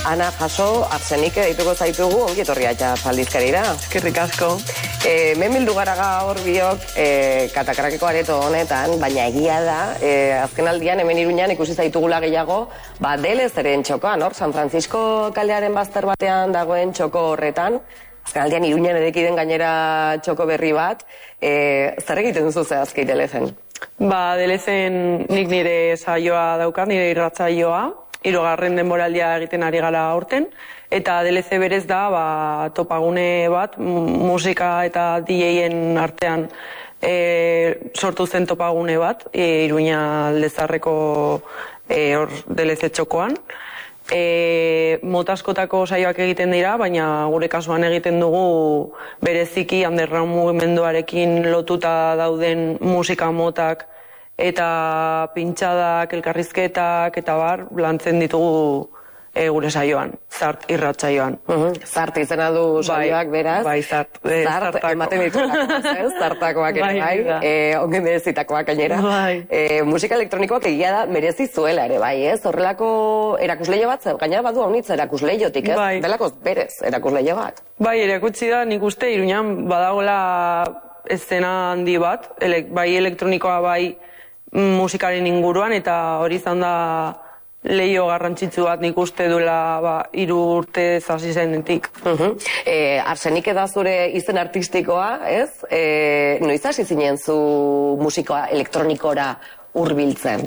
Ana Jaso, Arsenike deituko zaitugu, ongi etorria aldizkarira. Eskerrik asko. Hemen bildu gara gaur biok Katakrakeko areto honetan, baina egia da, azken aldian hemen Iruñan ikusi zaitugula gehiago, Delezeren txokoan, San Francisco kalearen bazter batean dagoen txoko horretan, azken aldian Iruñan edekiden gainera txoko berri bat, zer egiten duzu zehazki Delezen? Delezen nik nire saioa daukat, nire irratsaioa, 3. denboraldia egiten ari gara aurten, eta Deleze berez da topagune bat, musika eta DJ-en artean sortu zen topagune bat, Iruña Aldezarreko Deleze txokoan. Mota askotako saioak egiten dira, baina gure kasuan egiten dugu bereziki underground mugimenduarekin lotuta dauden musika motak eta pintxadak, elkarrizketak eta lantzen ditugu gure saioan, Zart irratsaioan. Zart izena du saioak beraz. Bai, Zart. Zart ematen dituak, Zartakoak ere bai, ongen merezitakoak gainera. Musika elektronikoak egia da merezi zuela ere bai, ez? Horrelako erakusleio bat, gainera badu haunitz erakusleiotik, ez? Delako berez erakusleio bat. Bai, erakutsi da nik uste Iruñan badagoela eszena handi bat, bai elektronikoa bai musikaren inguruan, eta hori izan da leio garrantzitsu bat nik uste duela 3 urte hasi zenetik. Arsenike da zure izen artistikoa, ez? Noiz hasi zinen zu musika elektronikora hurbiltzen?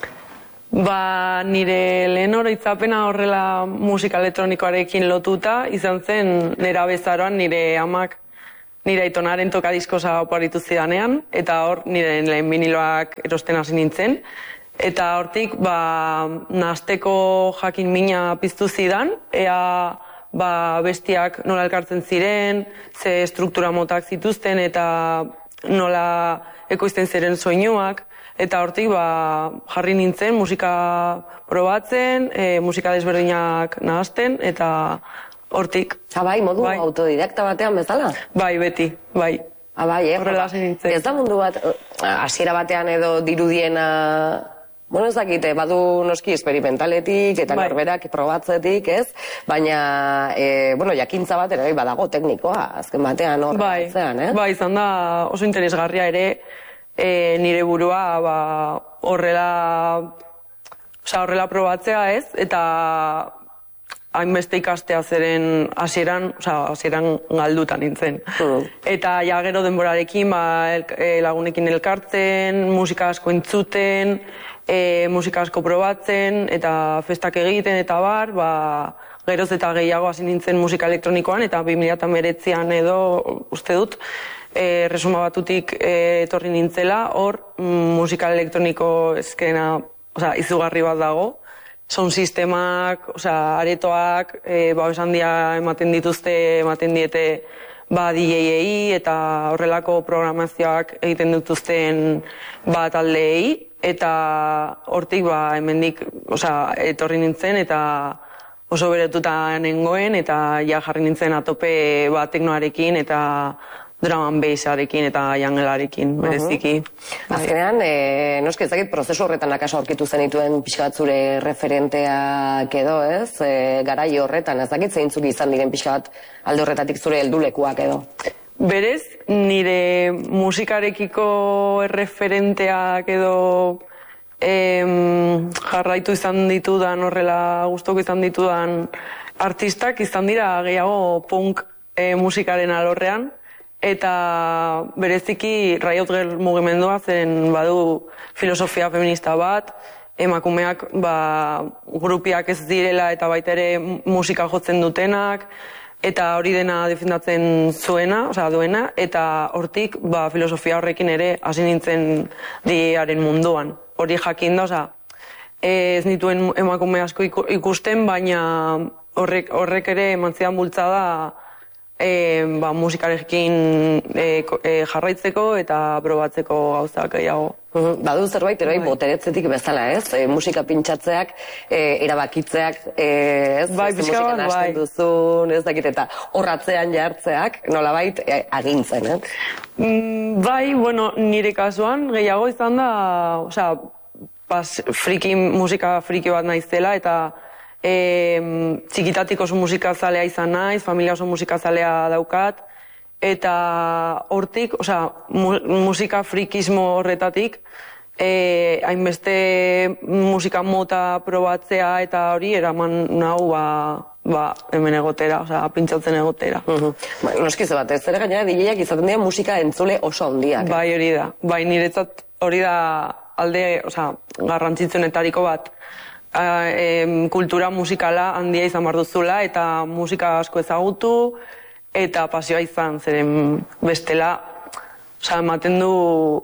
Nire lehen oroitzapena horrela musika elektronikoarekin lotuta izan zen nera bezaroan nire amak nire aitonaren tokadiskosa oparitu zidanean, eta hor nire lehen viniloak erosten hasi nintzen. Eta hortik, nahasteko jakin mina piztu zidan, ea bestiak nola elkartzen ziren, ze struktura motak zituzten, eta nola ekoizten ziren soinuak, eta hortik jarri nintzen musika probatzen, musika desberdinak nahasten, eta hortik. Bai, modu autodidakta batean bezala? Bai, beti, bai. Bai, horrela nintzen. Ez da mundu bat, hasiera batean edo dirudiena... Bueno, ez dakite, badu noski esperimentaletik eta norberak probatzetik, ez? Baina, jakintza bat ere badago teknikoa, azken batean hor batzean, eh? Bai, izan da oso interesgarria ere nire burua horrela probatzea, ez? Eta hainbeste ikastea zeren hasieran galduta nintzen. Eta gero denborarekin lagunekin elkartzen, musika asko entzuten, musika asko probatzen, eta festak egiten, eta geroz eta gehiago hasi nintzen musika elektronikoan, eta 2019an edo, uste dut, resuma batutik etorri nintzela, hor musika elektroniko eskena izugarri bat dago, sound sistemak, aretoak, esan dia ematen diete DJ-ei eta horrelako programazioak egiten dituzten taldeei, eta hortik hemendik etorri nintzen eta oso beretuta nengoen, eta jarri nintzen atope teknoarekin eta drum and bassarekin eta jangelarekin, bereziki. Azkenean, noski ezakit prozesu horretan akaso aurkitu zenituen pixka bat zure referenteak edo, ez? Garai horretan, ezakit zeintzuk izan diren pixka bat alde horretatik zure heldulekuak edo. Berez, nire musikarekiko referenteak edo jarraitu izan ditudan, horrela gustoko izan ditudan artistak izan dira gehiago punk musikaren alorrean, eta bereziki Riot Girl mugimendua zen badu filosofia feminista bat, emakumeak grupiak ez direla eta baita ere musika jotzen dutenak, eta hori dena defendatzen duena, eta hortik filosofia horrekin ere hasi nintzen diaren munduan. Hori jakin da, ez nituen emakume asko ikusten, baina horrek ere eman zidan bultzada musikarekin jarraitzeko eta probatzeko gauzak gehiago. Badu zerbait, boteretzetik bezala, ez? Musika pintxatzeak, erabakitzeak, ez? Pixka bat, bai. Duzun, ez dakit, eta horratzean jartzeak, nolabait, agintzen, eh? Bai, nire kasuan, gehiago izan da, musika friki bat naizela, eta txikitatik oso musikazalea izan naiz, familia oso musikazalea daukat, eta hortik, musika frikismo horretatik, hainbeste musika mota probatzea eta hori eraman nau hemen egotera, pintxatzen egotera. Noskizu bat, ez ere gainera DJak izaten dira musika entzule oso handiak. Bai, hori da. Bai, niretzat hori da alde, garrantzitsuenetariko bat. Kultura musikala handia izan behar duzula eta musika asko ezagutu eta pasioa izan, zeren bestela, ematen du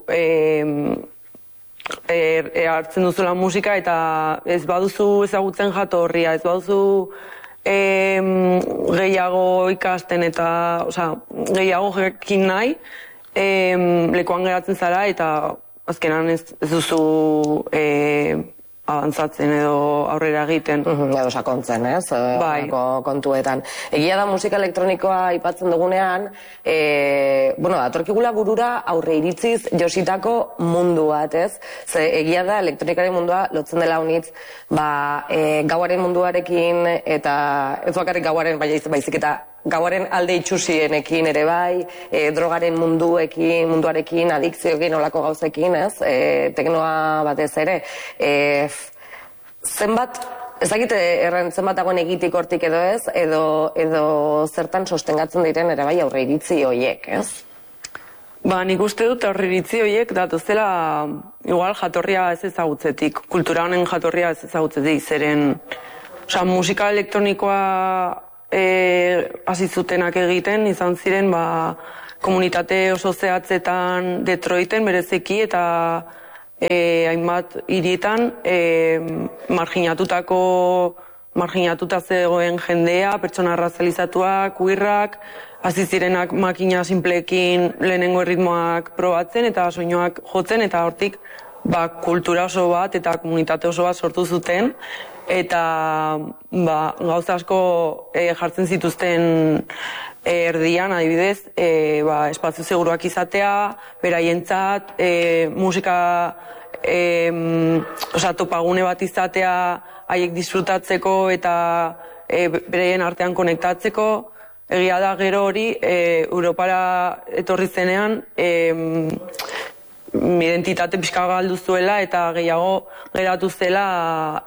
hartzen duzula musika eta ez baduzu ezagutzen jatorria, ez baduzu gehiago ikasten eta gehiago jakin nahi, lekuan geratzen zara eta azkenan ez duzu abantzatzen edo aurrera egiten. Edo sakontzen, ez? Bai. Kontuetan. Egia da musika elektronikoa aipatzen dugunean, datorkigula burura aurre iritziz jositako mundu bat, ez? Ze egia da elektronikaren mundua lotzen dela honitz, gauaren munduarekin eta ez bakarrik gauaren, baizik eta gauaren alde itxusienekin ere bai, drogaren munduarekin, adikzioekin, olako gauzekin, ez? Teknoa batez ere. Zenbat, ezagite erren zenbat dagoen egitik hortik edo ez, edo zertan sostengatzen diren ere bai aurre iritzi horiek, ez? Nik uste dut aurre iritzi horiek datuzela igual jatorria ez ezagutzetik, kultura honen jatorria ez ezagutzetik, zeren musika elektronikoa hasi zutenak egiten, izan ziren komunitate oso zehatzetan Detroiten bereziki eta hainbat hirietan marginatuta zegoen jendea, pertsona arrazalizatuak, queerrak, hasi zirenak makina simpleekin lehenengo erritmoak probatzen eta soinuak jotzen eta hortik kultura oso bat eta komunitate oso bat sortu zuten eta gauza asko jartzen zituzten erdian, adibidez, espazio seguruak izatea, beraientzat, musika topagune bat izatea haiek disfrutatzeko eta beraien artean konektatzeko. Egia da gero hori Europara etorri zenean identitate pixka galdu zuela eta gehiago geratu zela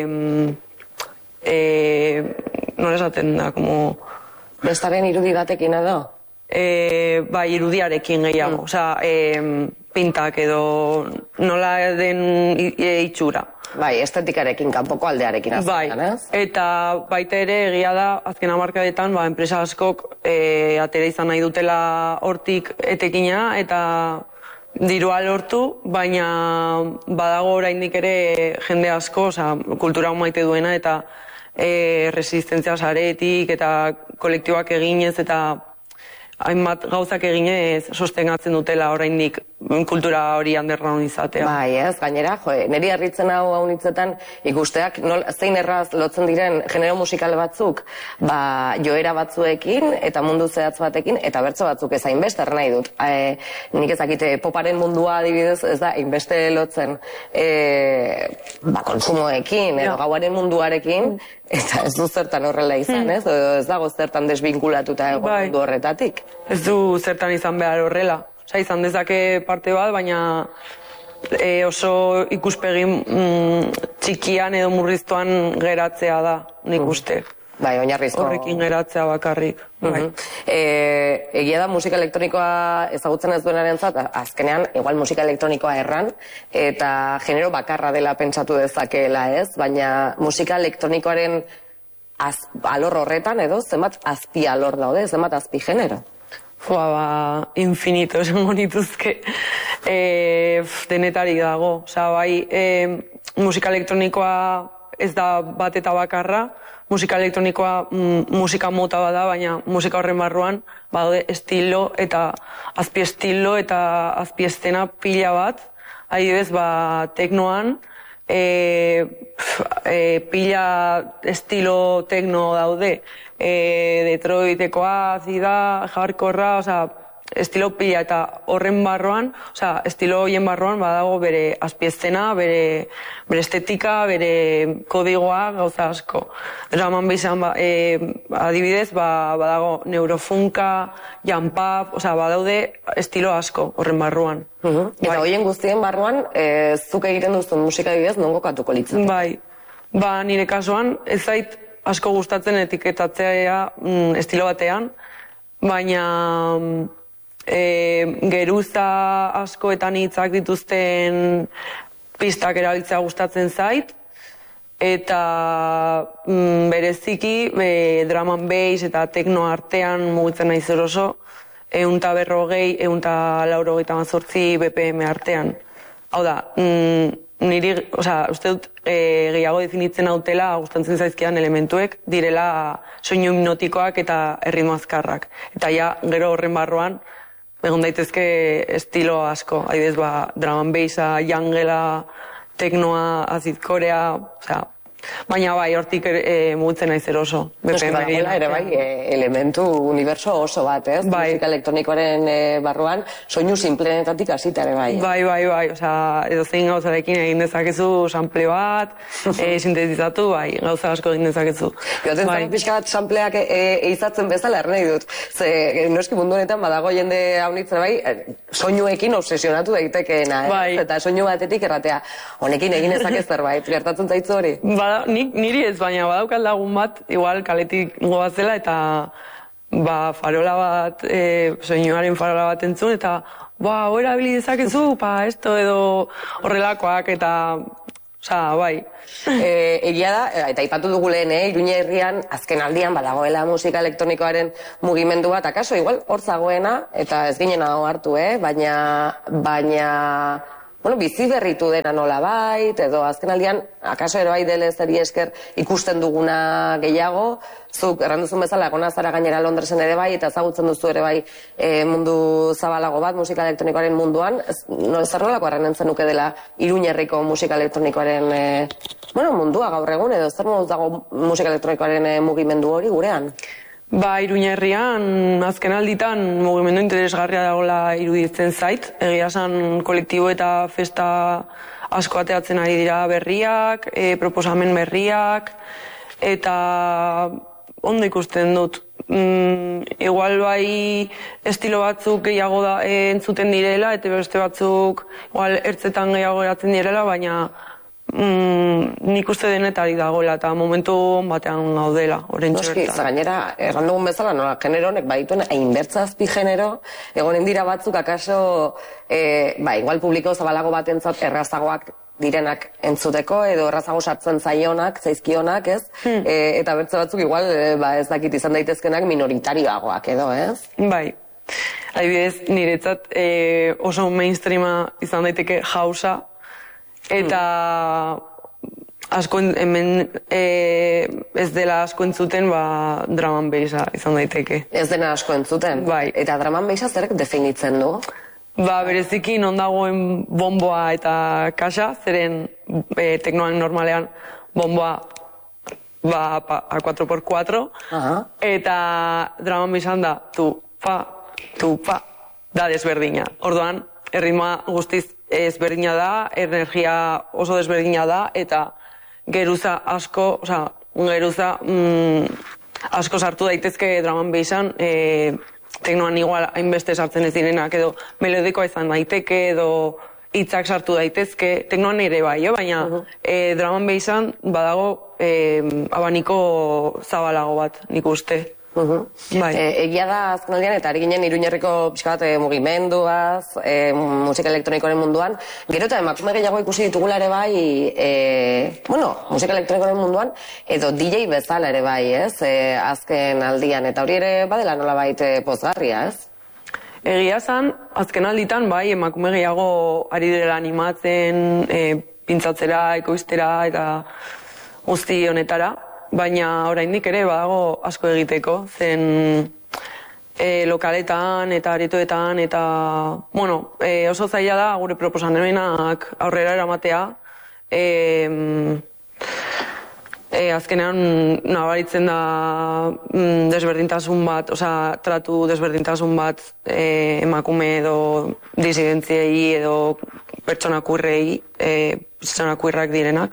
nola esaten da, como... Bestaren irudi batekin edo? Bai, irudiarekin gehiago, pintak edo nola den itxura. Bai, estetikarekin, kanpoko aldearekin azkenean, ez? Eta baita ere egia da, azken hamarkadetan, enpresa askok atera izan nahi dutela hortik etekina eta dirua lortu, baina badago oraindik ere jende asko, kultura hon maite duena eta resistentzia saretik eta kolektiboak eginez eta hainbat gauzak eginez sostengatzen dutela oraindik kultura hori underground izatea. Bai, ez, gainera, niri harritzen hau haunitzetan ikusteak zein erraz lotzen diren genero musikal batzuk joera batzuekin eta mundu zehatz batekin eta bertso batzuk ez hainbeste nahi dut. Nik ezakite poparen mundua adibidez ez da hainbeste lotzen konsumoekin edo gauaren munduarekin eta ez du zertan horrela izan, ez? Ez dago zertan desbinkulatuta egon mundu horretatik. Ez du zertan izan behar horrela. Izan dezake parte bat, baina oso ikuspegi txikian edo murriztuan geratzea da, nik uste. Bai, oinarrizko. Horrekin geratzea bakarrik. Egia da musika elektronikoa ezagutzen ez duenarentzat, azkenean, igual musika elektronikoa erran, eta genero bakarra dela pentsatu dezakeela ez, baina musika elektronikoaren alor horretan edo, zenbat azpi alor daude, zenbat azpi genero? Infinito esango nituzke denetarik dago. Musika elektronikoa ez da bat eta bakarra, musika elektronikoa musika mota bada, baina musika horren barruan badaude estilo eta azpiestilo eta azpiestena pila bat. Adibidez, teknoan pila estilo tekno daude. Detroitekoa, azida, hardcorra, estilo pila eta horren barroan, estilo horien barroan badago bere azpieszena, bere estetika, bere kodigoa, gauza asko. Drum and bassan adibidez, badago neurofunka, jump up, badaude estilo asko horren barruan. Eta horien guztien barruan, zuk egiten duzun musika adibidez, non kokatuko litzateke? Bai, nire kasuan ez zait asko gustatzen etiketatzea estilo batean, baina geruza asko eta hitzak dituzten pistak erabiltzea gustatzen zait, eta bereziki drum and bass eta tekno artean mugitzen naiz oso, 140, 180 BPM artean. Hau da, uste dut gehiago definitzen hautela gustatzen zaizkidan elementuek direla soinu hipnotikoak eta erritmo azkarrak. Eta gero horren barruan egon daitezke estilo asko, adibidez drum and bassa, jungela, teknoa, acid korea, baina bai, hortik mugitzen naiz eroso. Badagoela ere bai, elementu uniberso oso bat, ez? Musika elektronikoaren barruan, soinu simplenetatik hasita ere bai. Bai, edo zein gauzarekin egin dezakezu sample bat, sintetizatu, bai, gauza asko egin dezakezu. Gaten zan pixka bat sampleak eizatzen bezala erren dut. Ze, noski mundu honetan badago jende haunitzen bai, soinuekin obsesionatu daitekeena, ez? Eta soinu batetik erratea, honekin egin ezakez zerbait, gertatzen zaitzu hori? Niri ez, baina badaukat lagun bat, igual kaletik goazela eta farola bat, soinuaren farola bat entzun, eta hori erabili dezakezu, esto edo horrelakoak, eta bai. Egia da, eta aipatu dugu lehen, Iruña herrian, azken aldian badagoela musika elektronikoaren mugimendu bat, akaso, igual, hor zagoena, eta ez ginen hau hartu, baina bizi berritu dena nola bait, edo azken aldian, akaso ere bai DLZ-eri esker ikusten duguna gehiago, zuk erranduzun bezala, egona zara gainera Londresen ere bai, eta ezagutzen duzu ere bai mundu zabalago bat, musika elektronikoaren munduan, zer nolako errantzen nuke dela Iruñerriko musika elektronikoaren mundua gaur egun, edo zer moduz dago musika elektronikoaren mugimendu hori gurean? Iruña herrian, azken alditan, mugimendu interesgarria dagoela iruditzen zait. Egia esan kolektibo eta festa asko ateatzen ari dira berriak, proposamen berriak, eta ondo ikusten dut. Igual bai estilo batzuk gehiago entzuten direla, eta beste batzuk igual ertzetan gehiago geratzen direla, baina nik uste denetari dagoela eta momentu batean gaudela, horrentxo bertan. Noski, gainera, erran dugun bezala, nola, genero honek badituen hainbertzazpi genero, egonen dira batzuk akaso, igual publiko zabalago batentzat errazagoak direnak entzuteko, edo errazago sartzen zaionak, zaizkionak, ez? Eta bertze batzuk igual, ez dakit izan daitezkenak minoritarioagoak edo, ez? Bai. Adibidez, niretzat oso mainstreama izan daiteke jausa, eta asko hemen ez dela asko entzuten drum and bassa izan daiteke. Ez dena asko entzuten? Bai. Eta drum and bassa zerek definitzen du? Bereziki non dagoen bomboa eta kaxa, zeren teknoan normalean bomboa a 4x4, eta drum and bassan da tu, fa, da desberdina. Orduan, erritmoa guztiz ezberdina da, energia oso desberdina da, eta geruza asko, asko sartu daitezke drum and bassan, teknoan igual hainbeste sartzen ez direnak, edo melodikoa izan daiteke, edo hitzak sartu daitezke, teknoan ere bai, baina drum and bassan badago abaniko zabalago bat, nik uste. Egia da azken aldean, eta ari ginen Iruñerriko pixka bat mugimenduaz, musika elektronikoaren munduan, gero eta emakume gehiago ikusi ditugula ere bai, musika elektronikoaren munduan, edo DJ bezala ere bai, ez, azken aldian, eta hori ere badela nola baita pozgarria, ez? Egia zan, azken alditan bai, emakume gehiago ari direla animatzen, pintzatzera, ekoiztera, eta guzti honetara, baina oraindik ere badago asko egiteko, zen lokaletan eta aretoetan, eta oso zaila da gure proposamenak aurrera eramatea, azkenean nabaritzen da desberdintasun bat, tratu desberdintasun bat emakume edo disidentziei edo pertsona queerrei, pertsona queerrak direnak.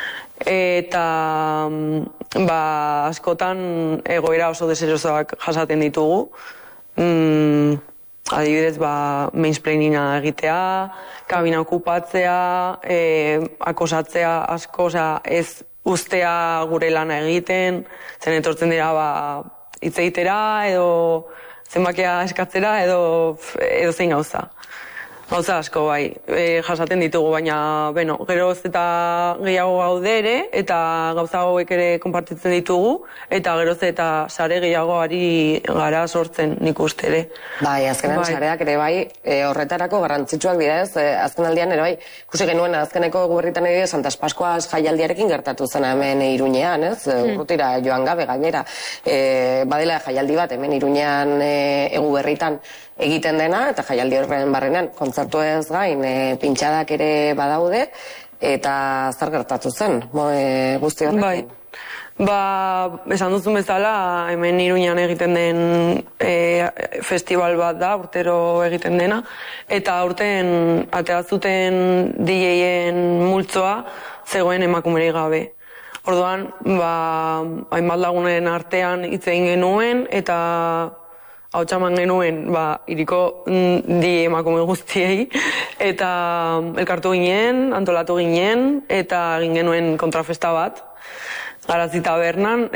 Eta askotan egoera oso deserosoak jasaten ditugu. Adibidez, mainsplaininga egitea, kabina okupatzea, akosatzea asko, ez ustea gure lana egiten, zen etortzen dira hitz egitera, edo zenbakia eskatzera, edo zein gauza. Gauza asko jasaten ditugu, baina, geroz eta gehiago gaude ere, eta gauza hauek ere konpartitzen ditugu, eta geroz eta sare gehiago ari gara sortzen nik uste ere. Azkenan sareak ere horretarako garrantzitsuak dira ez, azken aldian ere ikusi genuen azkeneko guberritan ere Santas Pascuas jaialdiarekin gertatu zen hemen Iruñean, ez, urrutira joan gabe gainera. Badela jaialdi bat hemen Iruñean Eguberritan egiten dena, eta jaialdi horren barrenean kontzertu ez gain pintxadak ere badaude, eta zer gertatu zen guzti horrekin? Esan duzun bezala, hemen Iruñean egiten den festival bat da, urtero egiten dena, eta aurten ateazuten DJ-en multzoa zegoen emakumerik gabe. Orduan, hainbat lagunen artean hitz egin genuen, eta hau txaman genuen iriko di emakume guztiei, eta elkartu ginen, antolatu ginen, eta egin genuen kontrafesta bat, Garazi Tabernan,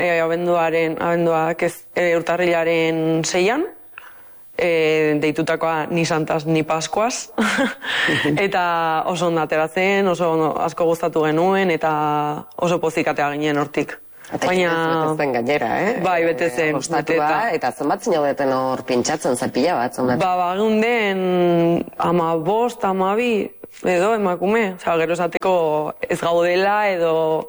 urtarrilaren 6an, deitutakoa ni Santas ni Pascuas, eta oso ondo atera zen, oso asko gustatu genuen, eta oso pozik atera ginen hortik. Baina zen gainera, Bai, bete zen. Eta zenbat zinaudeten hor pintxatzen, zapila bat? Bagunden 15, 12 edo emakume. Gero esateko ez gaudela edo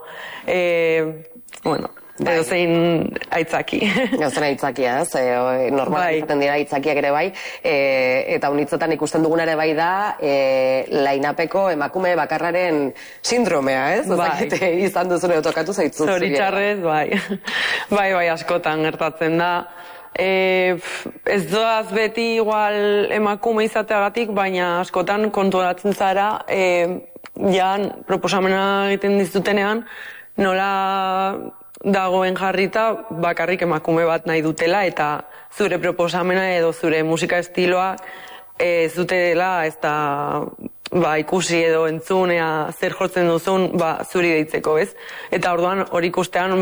edo zein aitzaki. Gauzen aitzakia, normal izaten dira aitzakiak ere bai, eta unitzetan ikusten dugun ere bai da lainapeko emakume bakarraren sindromea, ez? Izan duzune tokatu zaitzu. Zoritxarrez, bai, askotan gertatzen da. Ez doaz beti igual emakume izateagatik, baina askotan konturatzen zara, proposamena egiten dizutenean, nola dagoen jarrita bakarrik emakume bat nahi dutela, eta zure proposamena edo zure musika estiloa ez dutela ez da ikusi edo entzunea zer jotzen duzun zuri deitzeko, ez? Eta orduan hori ikustean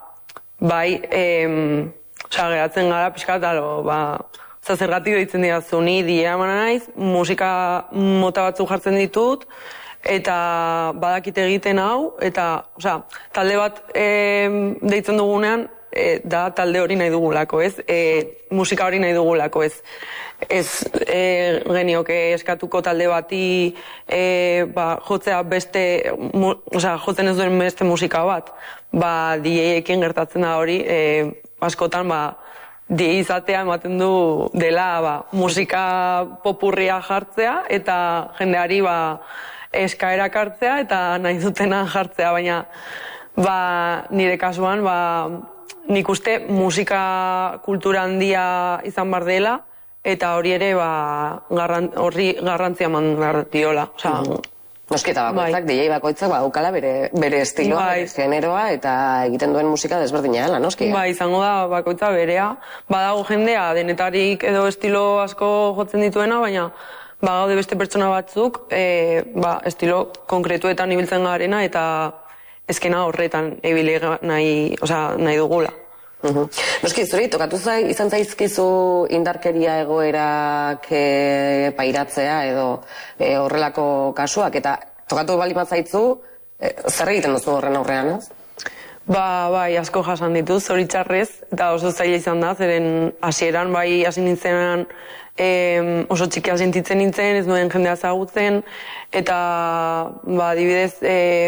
geratzen gara pixkat, zergatik deitzen dira zuni, dia emana naiz, musika mota batzuk jartzen ditut, eta badakit egiten hau, eta talde bat deitzen dugunean, da talde hori nahi dugulako, ez? Musika hori nahi dugulako, ez? Ez genioke eskatuko talde bati jotzea beste, jotzen ez duen beste musika bat. DJ-ekin gertatzen da hori, askotan DJ izatea ematen du dela musika popurria jartzea, eta jendeari eskaerak hartzea eta nahi dutena jartzea, baina nire kasuan nik uste musika kultura handia izan bar dela, eta hori ere horri garrantzia eman behar diola. Nosketa bakoitzak, DJ bakoitzak daukala bere estiloa, bere generoa, eta egiten duen musika desberdina dela, noski? Izango da bakoitza berea. Badago jendea denetarik edo estilo asko jotzen dituena, baina gaude beste pertsona batzuk, estilo konkretuetan ibiltzen garena, eta ezkena horretan ibili nahi dugula. Noski, zuri, tokatu izan zaizkizu indarkeria egoerak pairatzea edo horrelako kasuak, eta tokatu bali bat zaitzu, zer egiten duzu horren aurrean, ez? Bai, asko jasan dituz, zoritxarrez, eta oso zaila izan da, zeren hasieran hasi nintzenan oso txikia sentitzen nintzen, ez nuen jendea ezagutzen, eta adibidez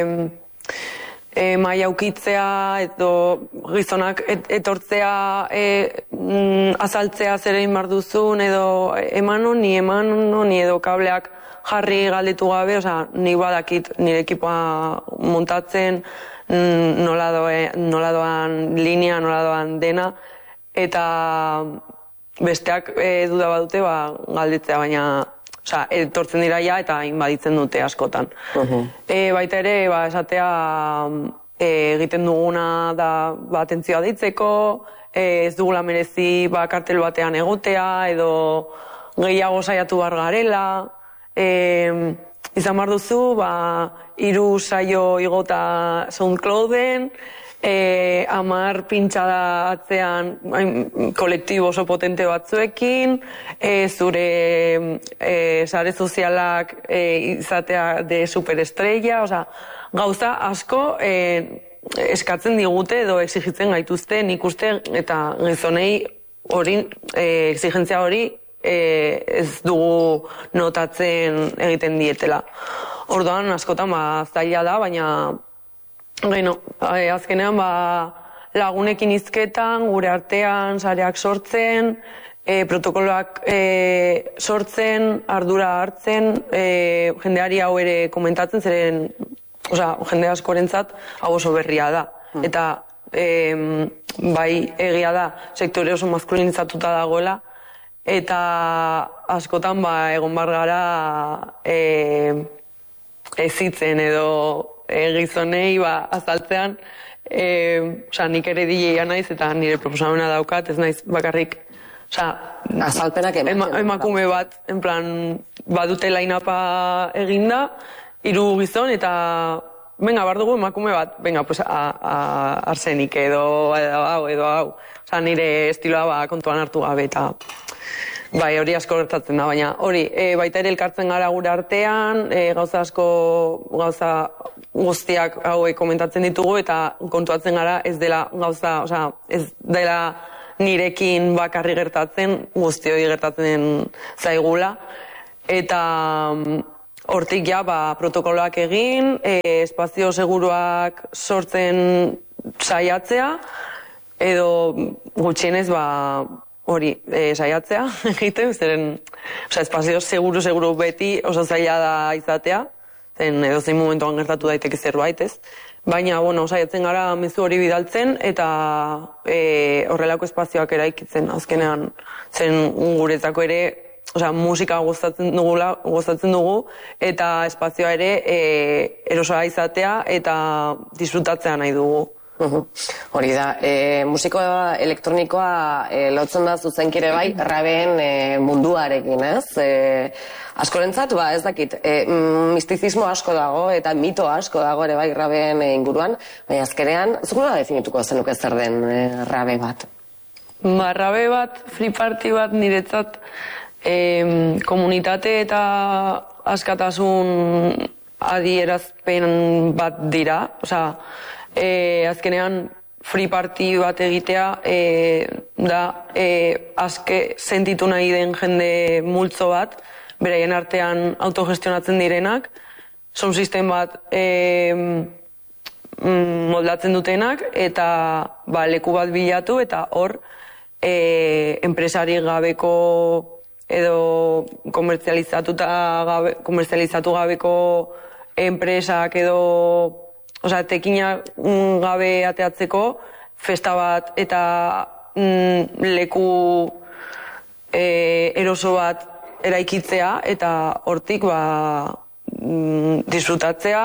maila ukitzea, edo gizonak etortzea, azaltzea zer egin behar duzun, edo eman honi, edo kableak jarri galdetu gabe, ni badakit nire ekipoa montatzen, nola doan linea, nola doan dena, eta besteak duda badute, galditzea, baina etortzen dira ja eta inbaditzen dute askotan. Baita ere, esatea egiten duguna da atentzioa deitzeko, ez dugula merezi kartel batean egotea, edo gehiago saiatu behar garela, izan behar duzu, 3 saio igota SoundClouden, 10 pintxada atzean kolektibo oso potente batzuekin, zure sare sozialak izatea de superestrella, gauza asko eskatzen digute edo exigitzen gaituzte, nik uste, eta gizonei hori, exigentzia hori ez dugu notatzen egiten dietela. Orduan, askotan zaila da, baina azkenean lagunekin hizketan, gure artean, sareak sortzen, protokoloak sortzen, ardura hartzen, jendeari hau ere komentatzen, zeren jende askorentzat hau oso berria da. Eta bai egia da, sektore oso maskulinizatuta dagoela, eta askotan egon bar gara ezitzen edo gizonei azaltzean, nik ere DJ-a naiz eta nire proposamena daukat, ez naiz bakarrik azalpenak emakume bat, en plan, badute line-upa eginda, 3 gizon eta venga, bar dugu emakume bat, venga, pues Arsenik edo hau, nire estiloa kontuan hartu gabe eta bai, hori asko gertatzen da, baina hori, baita ere elkartzen gara gure artean, gauza guztiak hauek komentatzen ditugu eta kontuatzen gara ez dela gauza, ez dela nirekin bakarri gertatzen, guztioi gertatzen zaigula, eta hortik protokoloak egin, espazio seguruak sortzen saiatzea, edo gutxienez hori saiatzea egiten, zeren espazio seguru beti oso zaila da izatea, zen edozein momentuan gertatu daiteke zerbait, ez? Baina, saiatzen gara mezu hori bidaltzen eta horrelako espazioak eraikitzen, azkenean zen guretzako ere, musika gozatzen dugu eta espazioa ere erosoa izatea eta disfrutatzea nahi dugu. Hori da, musikoa elektronikoa lotzen da zuzenkire bai rabeen munduarekin, ez? Askorentzat, ez dakit, mistizismo asko dago eta mito asko dago ere bai rabeen inguruan, baina azkenean, zukuna definituko zenuke zer den rabe bat? Rabe bat, free party bat niretzat komunitate eta askatasun adierazpen bat dira, azkenean free party bat egitea da aske sentitu nahi den jende multzo bat, beraien artean autogestionatzen direnak, sound system bat moldatzen dutenak, eta leku bat bilatu, eta hor enpresari gabeko edo komertzializatu gabeko enpresak edo tekina gabe ateatzeko festa bat eta leku eroso bat eraikitzea eta hortik disfrutatzea,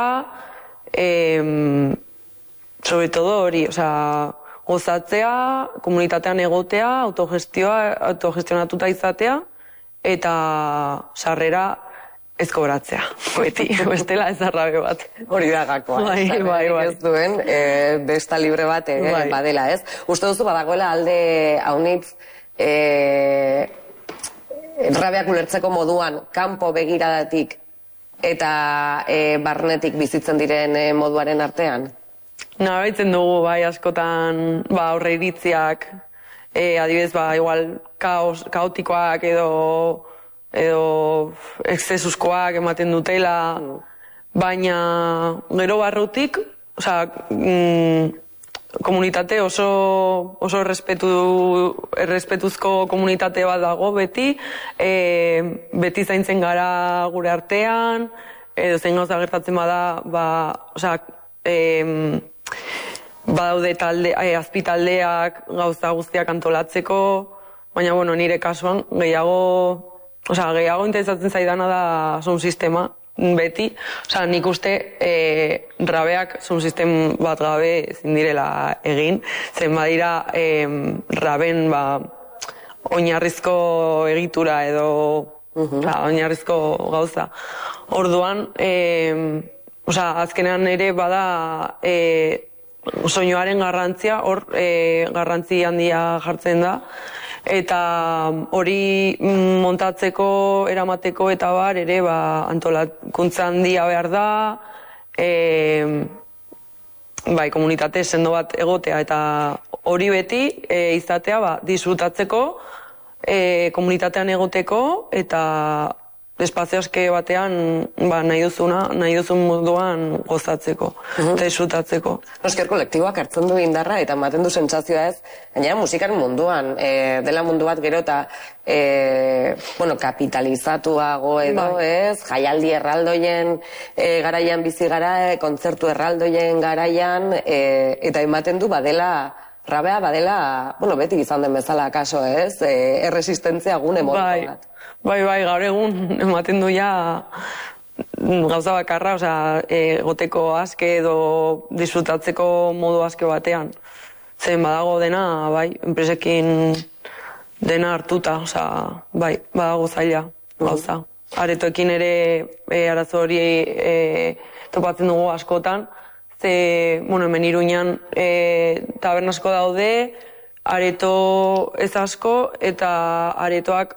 sobre todo hori, gozatzea, komunitatean egotea, autogestionatuta izatea eta sarrera ez kobratzea, beti, bestela ez arrabe bat. Hori da gakoa, ez duen, besta libre bat badela, ez? Uste duzu badagoela alde haunitz rabeak ulertzeko moduan kanpo begiradatik eta barnetik bizitzen diren moduaren artean? Nabaitzen dugu, askotan aurre iritziak, adibidez, igual kaotikoak edo exzesuzkoak ematen dutela, baina gero barrutik, komunitate oso errespetuzko komunitate bat dago beti, beti zaintzen gara gure artean, edo zein gauza gertatzen bada, badaude azpitaldeak gauza guztiak antolatzeko, baina, bueno, nire kasuan gehiago interesatzen zaidana da sound sistema, beti. Nik uste rabeak sound system bat gabe ezin direla egin, zen badira raben oinarrizko egitura edo oinarrizko gauza. Orduan, azkenean ere bada soinuaren garrantzia, hor garrantzi handia jartzen da, eta hori montatzeko, eramateko eta bar ere antolakuntza handia behar da, komunitate sendo bat egotea, eta hori beti izatea disfrutatzeko, komunitatean egoteko, eta espazio aske batean nahi duzun moduan gozatzeko, eta disfrutatzeko. Esker kolektiboak hartzen du indarra eta ematen du sentsazioa ez, gainera musikaren munduan, dela mundu bat gero eta kapitalizatuago edo ez, jaialdi erraldoien garaian bizi gara, kontzertu erraldoien garaian, eta ematen du rabea badela, beti izan den bezala kaso ez, erresistentzia gune modu bat. Bai, gaur egun ematen du gauza bakarra, egoteko aske edo disfrutatzeko modu aske batean. Zen badago dena, enpresekin dena hartuta, badago zaila gauza. Aretoekin ere arazo hori topatzen dugu askotan, hemen Iruñan taberna asko daude, areto ez asko, eta aretoak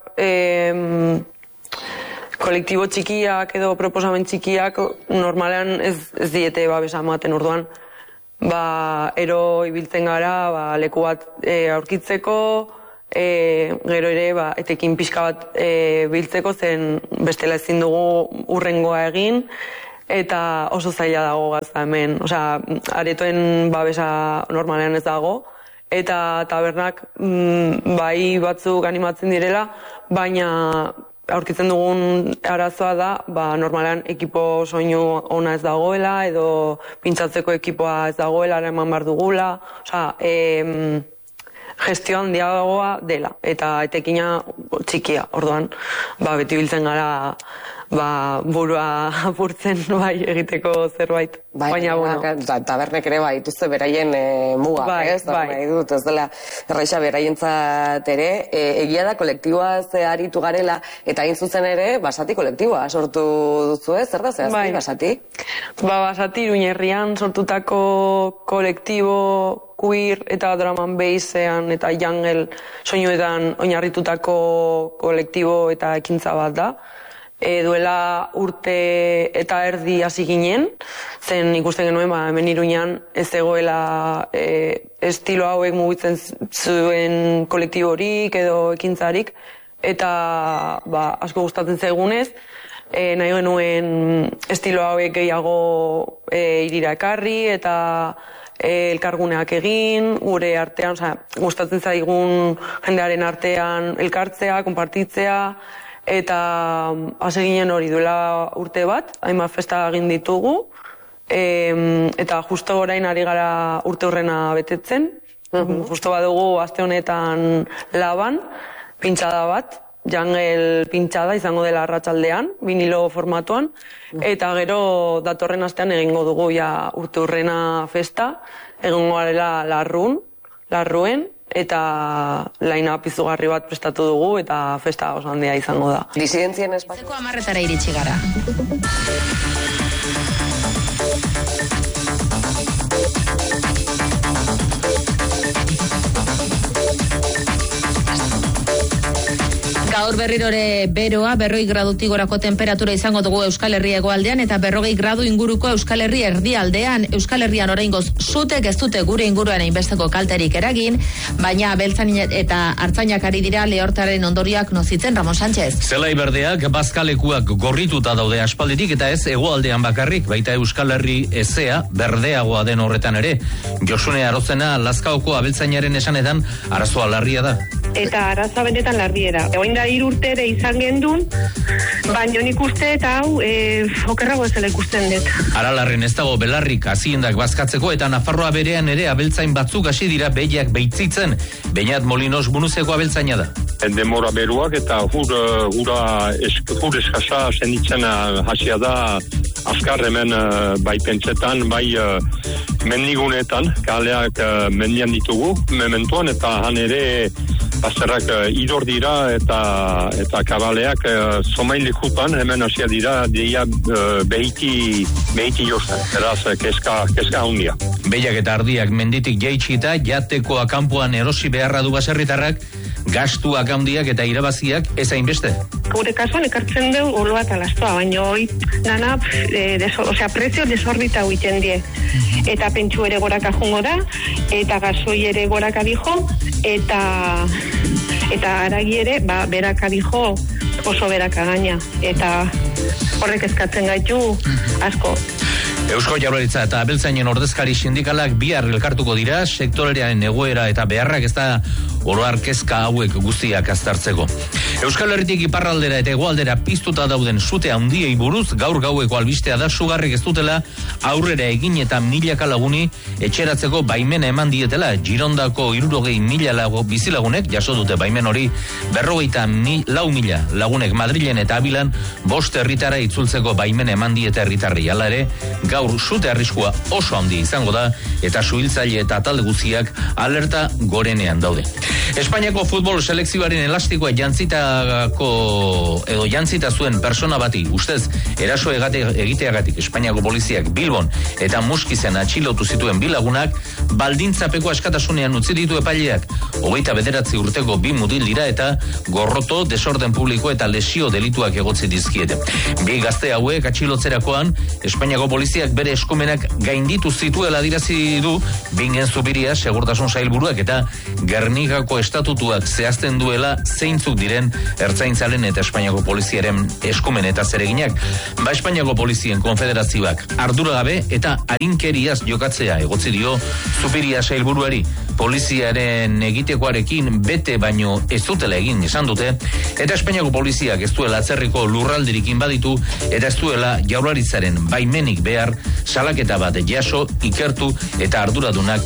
kolektibo txikiak edo proposamen txikiak normalean ez diete babesa ematen. Orduan ero ibiltzen gara leku bat aurkitzeko, gero ere etekin pixka bat biltzeko, zen bestela ezin dugu urrengoa egin, eta oso zaila dago gazta hemen. Aretoen babesa normalean ez dago, eta tabernak bai batzuk animatzen direla, baina aurkitzen dugun arazoa da, normalean ekipo soinu ona ez dagoela, edo pintzatzeko ekipoa ez dagoela, eman behar dugula, gestio handiagoa dela, eta etekina txikia, orduan, beti biltzen gara burua apurtzen egiteko zerbait. Baina, tabernek ere dituzte beraien mugak, ez? Nahi dut, ez dela erraixa beraientzat ere. Egia da, kolektiboa aritu garela, eta hain zuzen ere, Basati kolektiboa sortu duzu, ez? Zer da zehazti, Basati? Basati, Iruñerrian sortutako kolektibo queer eta drum and bassean eta jungle soinuetan oinarritutako kolektibo eta ekintza bat da. Duela urte eta erdi hasi ginen, zen ikusten genuen hemen Iruñan ez egoela estilo hauek mugitzen zuen kolektiborik edo ekintzarik, eta asko gustatzen zaigunez, nahi genuen estilo hauek gehiago hirira ekarri eta elkarguneak egin, gure artean, gustatzen zaigun jendearen artean elkartzea, konpartitzea, eta hasi ginen hori duela urte bat, hainbat festa egin ditugu, eta justo orain ari gara urte hurrena betetzen, justo badugu aste honetan Laban, pintxada bat, jungle pintxada izango dela arratsaldean, vinilo formatuan, eta gero datorren astean egingo dugu urte hurrena festa, egingo garela larruen, eta line-up izugarri bat prestatu dugu, eta festa oso handia izango da. Disidentzien espazio. 10:00 iritsi gara. Gaur berrirore beroa, 40 gradutik gorako temperatura izango dugu Euskal Herria hegoaldean eta 40 gradu inguruko Euskal Herria erdialdean. Euskal Herrian oraingoz sutek ez dute gure inguruan hainbesteko kalterik eragin, baina beltzan eta hartzainak ari dira lehortaren ondorioak nozitzen. Ramon Sánchez. Zelai berdeak bazkalekuak gorrituta daude aspalditik eta ez hegoaldean bakarrik, baita Euskal Herri ezea berdeagoa den horretan ere. Josune Arozena Lazkaoko abeltzainaren esanetan arazoa larria da. eta arazoa benetan larriera. Oin da 3 urte ere izan gendun, baina nik uste eta hau okerrago ezela ikusten dut. Aralarren ez dago belarrik haziendak bazkatzeko eta Nafarroa berean ere abeltzain batzuk hasi dira behiak beitzitzen. Beñat Molinos Bunuzeko abeltzaina da. Demora beruak eta hur eskasa senditzen hasia da azkar hemen bai pentsetan, bai mendigunetan, kaleak mendian ditugu, mementuan eta han ere bazterrak idor dira eta kabaleak somailikutan hemen hasia dira deia behiti josten, eraz keska handia. Behiak eta ardiak menditik jaitsita, jateko akampuan erosi beharra du baserritarrak, gastuak handiak eta irabaziak ez hainbeste. Gure kasuan ekartzen du oloa eta lastoa, baina hoi dana prezio desorbita huiten die. Eta pentsu ere goraka jungo da, eta gasoi ere goraka dijo, eta aragi ere beraka dijo oso beraka gaina. Eta horrek eskatzen gaitu asko. Eusko Jaurlaritza eta abeltzainen ordezkari sindikalak bihar elkartuko dira, sektorearen egoera eta beharrak ez da oroar kezka hauek guztiak aztertzeko. Euskal Herritik iparraldera eta hegoaldera piztuta dauden sute handiei buruz gaur gaueko albistea da sugarrik ez dutela aurrera egin eta milaka laguni etxeratzeko baimena eman dietela. Girondako 60.000 bizilagunek jaso dute baimen hori, 54.000 lagunek Madrilen eta Abilan 5 herritara itzultzeko baimena eman diete herritarri. Hala ere, gaur sute arriskua oso handi izango da eta suhiltzaile eta talde guztiak alerta gorenean daude. Espainiako futbol selekzioaren elastikoa jantzita zuen persona bati ustez eraso egiteagatik Espainiako poliziak Bilbon eta Muskizen atxilotu zituen bilagunak baldintzapeko askatasunean utzi ditu epaileak. 29 urteko 2 mutil dira eta gorroto, desorden publiko eta lesio delituak egotzi dizkiete. Bi gazte hauek atxilotzerakoan Espainiako poliziak bere eskumenak gainditu zituela adierazi du Bingen Zubiria segurtasun sailburuak eta Gernikako estatutuak zehazten duela zeintzuk diren ertzaintzaren eta Espainiako poliziaren eskumen eta zereginak. Espainiako polizien konfederazioak arduragabe eta arinkeriaz jokatzea egotzi dio Zubiria sailburuari. Poliziaren egitekoarekin bete baino ez dutela egin esan dute, eta Espainiako poliziak ez duela atzerriko lurraldirikin baditu eta ez duela Jaurlaritzaren baimenik behar salaketa bat jaso, ikertu eta arduradunak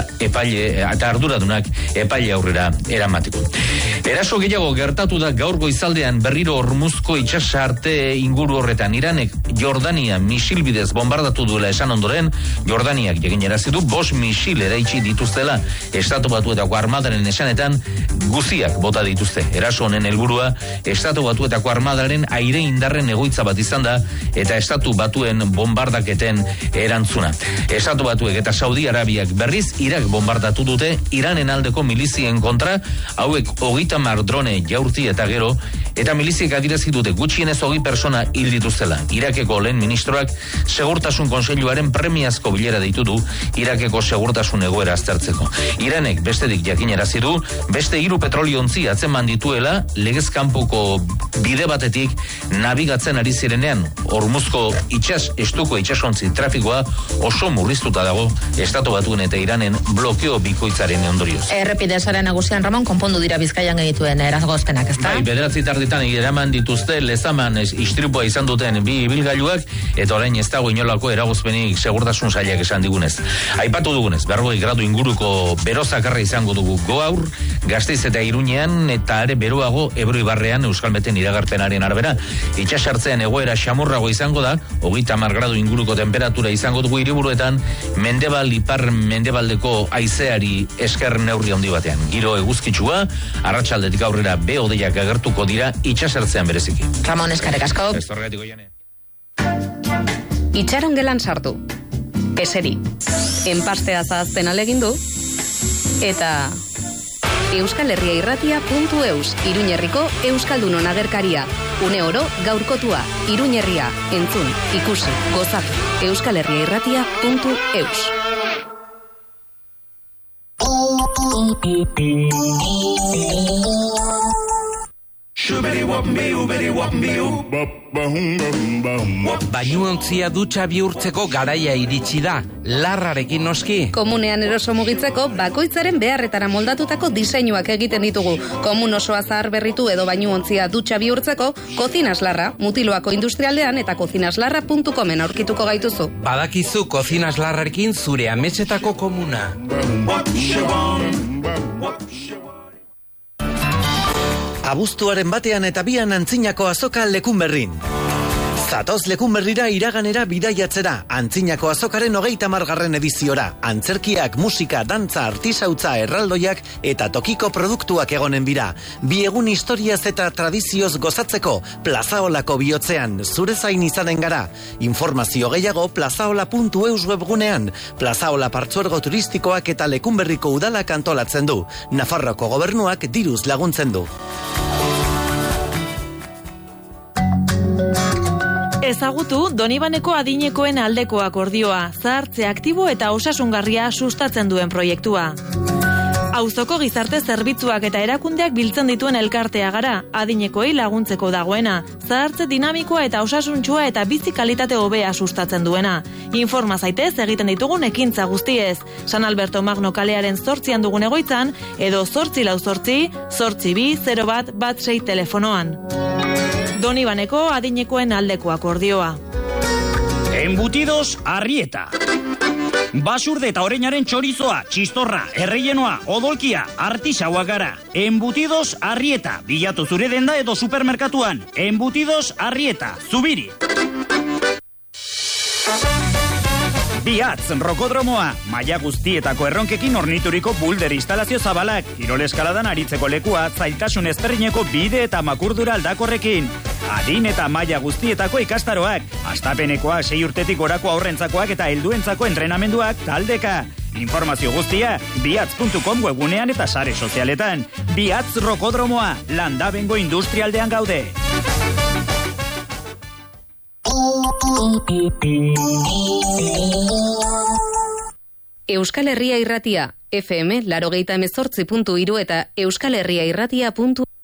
epaile aurrera eramateko. Eraso gehiago gertatu da gaur goizaldean berriro Hormuzko itsasarte inguru horretan. Iranek Jordania misilbidez bombardatu duela esan ondoren, Jordaniak jakinarazi du 5 misil eraitsi dituztela. Estatu Batuetako armadaren esanetan guziak bota dituzte. Eraso honen helburua Estatu Batuetako armadaren aire indarren egoitza bat izan da eta Estatu Batuen bombardaketen erantzuna. Estatu Batuek eta Saudi Arabiak berriz Irak bombardatu dute Iranen aldeko milizien kontra, hauek 30 drone jaurti eta gero, eta miliziek adierazi dute gutxienez 20 persona hil dituztela. Irakeko lehen ministroak Segurtasun Kontseiluaren premiazko bilera deitu du Irakeko segurtasun egoera aztertzeko. Iranek bestedik jakinarazi du beste 3 petroliontzi atzeman dituela legez kanpoko bide batetik nabigatzen ari zirenean. Hormuzko estuko itsasontzi trafikoa oso murriztuta dago Estatu Batuen eta Iranen blokeo bikoitzaren ondorioz. Errepide sare nagusian Ramon konpondu dira Bizkaian egituen eragozpenak, ezta? Bai, 9 tarditan eraman dituzte Lezaman istripua izan duten 2 ibilgailuak eta orain ez dago inolako eragozpenik segurtasun sailak esan digunez. Aipatu dugunez, 40 gradu inguruko berozakarra izango dugu gaur, Gasteiz eta Iruñean eta are beroago Ebro Ibarrean Euskalmeten iragarpenaren arabera. Itsasartzean egoera xamurrago izango da, 30 gradu inguruko temperatura izango dugu hiriburuetan, ipar mendebaldeko haizeari esker neurri handi batean. Giro eguzkitsua, arratsaldetik aurrera behodeiak agertuko dira itsasartzean bereziki. Ramon, eskerrik asko. Itxaron gelan sartu. Eseri. Enpastea zahazten alegindu. Eta Euskal Herria Irratia.eus, Iruñerriko Euskaldunon agerkaria. Une oro gaurkotua, Iruñerria, entzun, ikusi, gozatu. Euskal Herria Irratia.eus. Bainuontzia dutxa bihurtzeko garaia iritsi da, larrarekin noski. Komunean eroso mugitzeko bakoitzaren beharretara moldatutako diseinuak egiten ditugu. Komun osoa zahar berritu edo bainuontzia dutxa bihurtzeko, Kozinas Larra, Mutiloako Industrialdean eta kozinaslarra.comen aurkituko gaituzu. Badakizu Kozinas Larrarekin zure ametsetako komuna. Abuztuaren batean eta bian Antzinako azoka Lekunberrin. Zatoz Lekunberrira iraganera bidaiatzera, Antzinako azokaren 30. ediziora. Antzerkiak, musika, dantza, artisautza, erraldoiak eta tokiko produktuak egonen bira. Bi egun historiaz eta tradizioz gozatzeko, Plazaolako bihotzean, zure zain izanen gara. Informazio gehiago plazaola.eus webgunean. Plazaola partzuergo turistikoak eta Lekunberriko udalak antolatzen du. Nafarroko gobernuak diruz laguntzen du. Ezagutu Donibaneko adinekoen aldeko akordioa, zahartze aktibo eta osasungarria sustatzen duen proiektua. Auzoko gizarte zerbitzuak eta erakundeak biltzen dituen elkartea gara, adinekoei laguntzeko dagoena, zahartze dinamikoa eta osasuntsua eta bizi kalitate hobea sustatzen duena. Informa zaitez egiten ditugun ekintza guztiez, San Alberto Magno kalearen 8an dugun egoitzan, edo 848-82-01-16 telefonoan. Donibaneko adinekoen aldeko akordioa. Embutidos Arrieta. Basurde eta oreinaren txorizoa, txistorra, erreienoa, odolkia, artisaua gara. Embutidos Arrieta. Bilatu zure denda edo supermerkatuan. Embutidos Arrieta. Zubiri. Biatz, rokodromoa, maila guztietako erronkekin ornituriko bulder instalazio zabalak, kirol eskaladan aritzeko lekua, zailtasun ezberdineko bide eta makurdura aldakorrekin. Adin eta maila guztietako ikastaroak, astapenekoa 6 urtetik gorako aurrentzakoak eta helduentzako entrenamenduak taldeka. Informazio guztia, biatz.com webunean eta sare sozialetan. Biatz rokodromoa, Landabengo industrialdean gaude. Euskal Herria Irratia, FM 88.3 eta euskalherriairratia.eus.